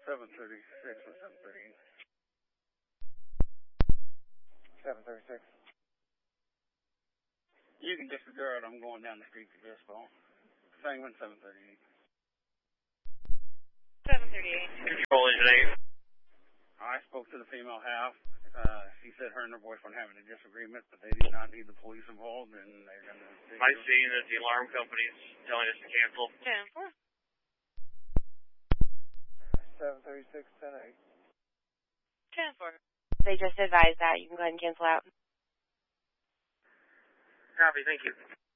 736 or 738. 736. You can disregard. I'm going down the street to this phone. Sanguine 738. 738. Control engine 8. I spoke to the female half. She said her and her boyfriend having a disagreement, but they do not need the police involved, and they're going to... Am I seeing that the alarm company's telling us to cancel? 10-4. 736, 10-8. 10-4. They just advised that. You can go ahead and cancel out. Copy, thank you.